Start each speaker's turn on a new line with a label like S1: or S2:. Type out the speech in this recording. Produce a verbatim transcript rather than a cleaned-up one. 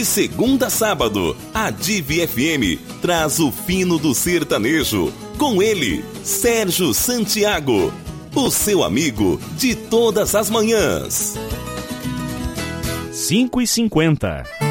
S1: De segunda a sábado, a Divi F M traz o fino do sertanejo. Com ele, Sérgio Santiago, o seu amigo de todas as manhãs.
S2: cinco e cinquenta.